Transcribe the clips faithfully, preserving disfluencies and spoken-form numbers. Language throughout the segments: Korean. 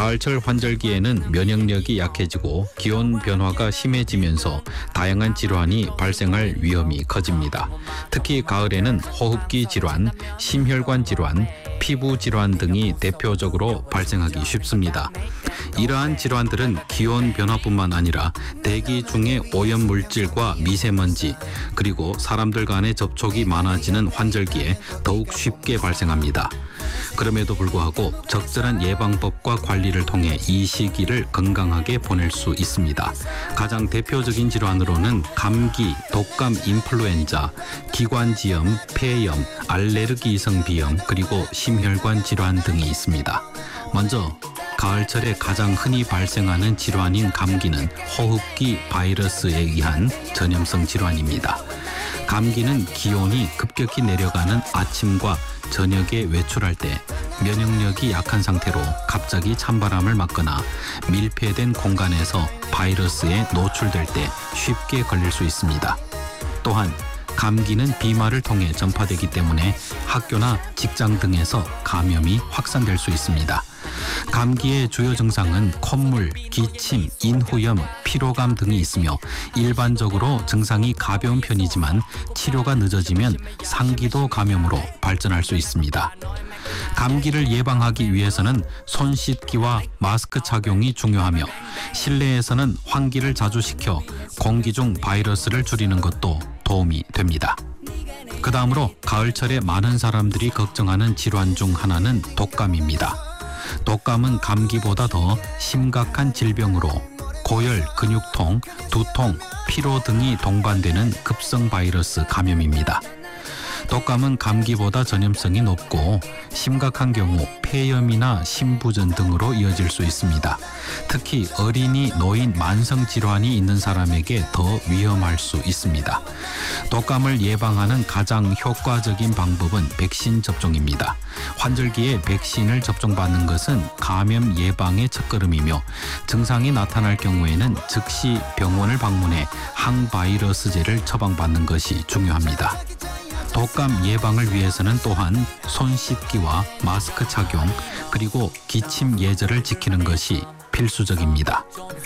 가을철 환절기에는 면역력이 약해지고 기온 변화가 심해지면서 다양한 질환이 발생할 위험이 커집니다. 특히 가을에는 호흡기 질환, 심혈관 질환, 피부 질환 등이 대표적으로 발생하기 쉽습니다. 이러한 질환들은 기온 변화뿐만 아니라 대기 중의 오염 물질과 미세먼지, 그리고 사람들 간의 접촉이 많아지는 환절기에 더욱 쉽게 발생합니다. 그럼에도 불구하고 적절한 예방법과 관리를 통해 이 시기를 건강하게 보낼 수 있습니다. 가장 대표적인 질환으로는 감기, 독감, 인플루엔자, 기관지염, 폐염, 알레르기성 비염, 그리고 심혈관 질환 등이 있습니다. 먼저 가을철에 가장 흔히 발생하는 질환인 감기는 호흡기 바이러스에 의한 전염성 질환입니다. 감기는 기온이 급격히 내려가는 아침과 저녁에 외출할 때 면역력이 약한 상태로 갑자기 찬바람을 맞거나 밀폐된 공간에서 바이러스에 노출될 때 쉽게 걸릴 수 있습니다. 또한 감기는 비말을 통해 전파되기 때문에 학교나 직장 등에서 감염이 확산될 수 있습니다. 감기의 주요 증상은 콧물, 기침, 인후염, 피로감 등이 있으며 일반적으로 증상이 가벼운 편이지만 치료가 늦어지면 상기도 감염으로 발전할 수 있습니다. 감기를 예방하기 위해서는 손 씻기와 마스크 착용이 중요하며 실내에서는 환기를 자주 시켜 공기 중 바이러스를 줄이는 것도 도움이 됩니다. 그 다음으로 가을철에 많은 사람들이 걱정하는 질환 중 하나는 독감입니다. 독감은 감기보다 더 심각한 질병으로 고열, 근육통, 두통, 피로 등이 동반되는 급성 바이러스 감염입니다. 독감은 감기보다 전염성이 높고 심각한 경우 폐염이나 심부전 등으로 이어질 수 있습니다. 특히 어린이, 노인, 만성 질환이 있는 사람에게 더 위험할 수 있습니다. 독감을 예방하는 가장 효과적인 방법은 백신 접종입니다. 환절기에 백신을 접종받는 것은 감염 예방의 첫걸음이며 증상이 나타날 경우에는 즉시 병원을 방문해 항바이러스제를 처방받는 것이 중요합니다. 독감 예방을 위해서는 또한 손 씻기와 마스크 착용, 그리고 기침 예절을 지키는 것이 필수적입니다.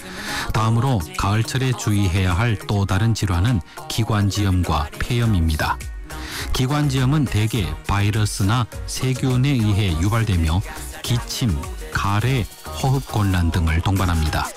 다음으로 가을철에 주의해야 할 또 다른 질환은 기관지염과 폐염입니다. 기관지염은 대개 바이러스나 세균에 의해 유발되며 기침, 가래, 호흡곤란 등을 동반합니다.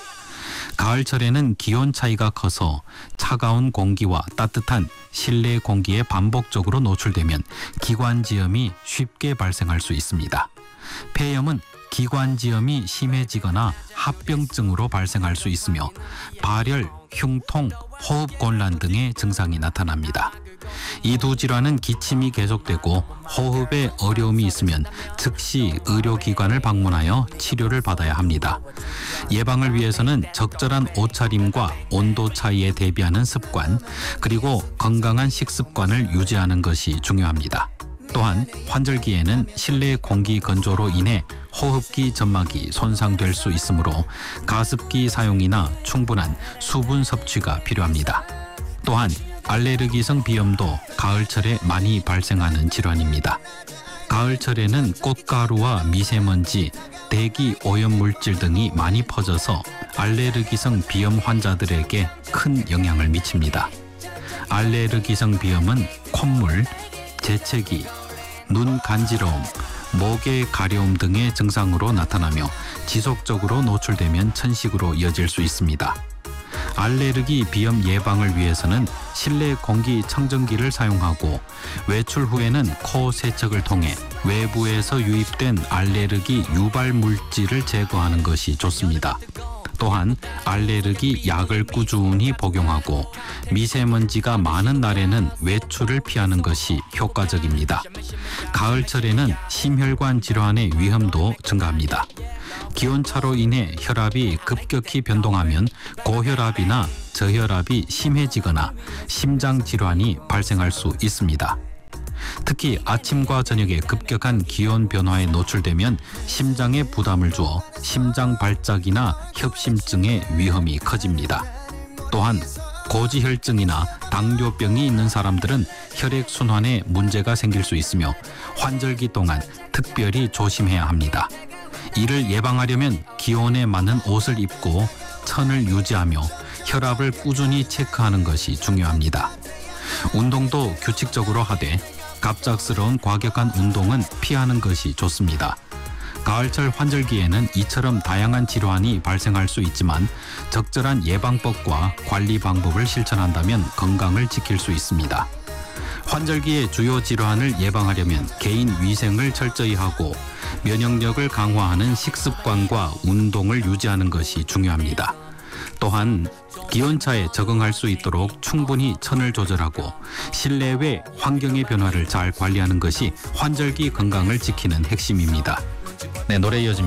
가을철에는 기온 차이가 커서 차가운 공기와 따뜻한 실내 공기에 반복적으로 노출되면 기관지염이 쉽게 발생할 수 있습니다. 폐염은 기관지염이 심해지거나 합병증으로 발생할 수 있으며 발열, 흉통, 호흡곤란 등의 증상이 나타납니다. 이 두 질환은 기침이 계속되고 호흡에 어려움이 있으면 즉시 의료기관을 방문하여 치료를 받아야 합니다. 예방을 위해서는 적절한 옷차림과 온도 차이에 대비하는 습관, 그리고 건강한 식습관을 유지하는 것이 중요합니다. 또한 환절기에는 실내 공기 건조로 인해 호흡기 점막이 손상될 수 있으므로 가습기 사용이나 충분한 수분 섭취가 필요합니다. 또한 알레르기성 비염도 가을철에 많이 발생하는 질환입니다. 가을철에는 꽃가루와 미세먼지, 대기 오염 물질 등이 많이 퍼져서 알레르기성 비염 환자들에게 큰 영향을 미칩니다. 알레르기성 비염은 콧물, 재채기, 눈 간지러움, 목의 가려움 등의 증상으로 나타나며 지속적으로 노출되면 천식으로 이어질 수 있습니다. 알레르기 비염 예방을 위해서는 실내 공기 청정기를 사용하고 외출 후에는 코 세척을 통해 외부에서 유입된 알레르기 유발 물질을 제거하는 것이 좋습니다. 또한 알레르기 약을 꾸준히 복용하고 미세먼지가 많은 날에는 외출을 피하는 것이 효과적입니다. 가을철에는 심혈관 질환의 위험도 증가합니다. 기온차로 인해 혈압이 급격히 변동하면 고혈압이나 저혈압이 심해지거나 심장 질환이 발생할 수 있습니다. 특히 아침과 저녁에 급격한 기온 변화에 노출되면 심장에 부담을 주어 심장 발작이나 협심증의 위험이 커집니다. 또한 고지혈증이나 당뇨병이 있는 사람들은 혈액순환에 문제가 생길 수 있으며 환절기 동안 특별히 조심해야 합니다. 이를 예방하려면 기온에 맞는 옷을 입고 천을 유지하며 혈압을 꾸준히 체크하는 것이 중요합니다. 운동도 규칙적으로 하되 갑작스러운 과격한 운동은 피하는 것이 좋습니다. 가을철 환절기에는 이처럼 다양한 질환이 발생할 수 있지만 적절한 예방법과 관리 방법을 실천한다면 건강을 지킬 수 있습니다. 환절기의 주요 질환을 예방하려면 개인 위생을 철저히 하고 면역력을 강화하는 식습관과 운동을 유지하는 것이 중요합니다. 또한 기온차에 적응할 수 있도록 충분히 천을 조절하고 실내외 환경의 변화를 잘 관리하는 것이 환절기 건강을 지키는 핵심입니다. 네, 노래 이어집니다.